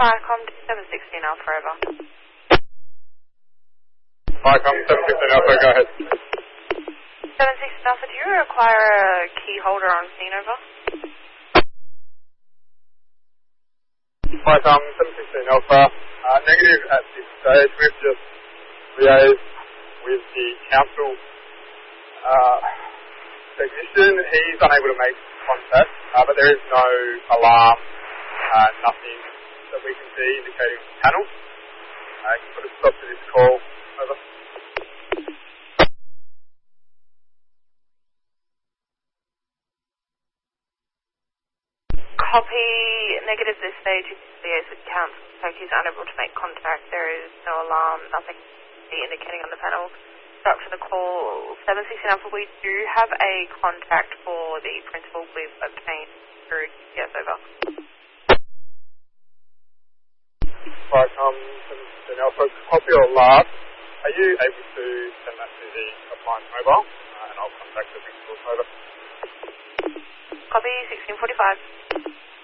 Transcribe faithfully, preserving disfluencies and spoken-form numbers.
Firecom seven sixteen Alpha, over. Firecom seven sixteen Alpha, go ahead. seven sixteen Alpha, do you require a key holder on scene, over? Firecom seven sixteen Alpha, uh, negative at this stage. We've just liaised with the council uh, technician. He's unable to make contact, uh, but there is no alarm, uh, nothing that we can see indicating the panel. Uh, you can put a stop to this call. Over. Copy, negative this stage, liaise with council. He's unable to make contact. There is no alarm, nothing indicating on the panel. Stop to the call seven sixteen Alpha. We do have a contact for the principal we've obtained through yes, over. Firecom seven sixteen Alpha, copy or last. Are you able to send that to the appliance mobile? Uh, and I'll contact the principal. Over. Copy sixteen forty-five.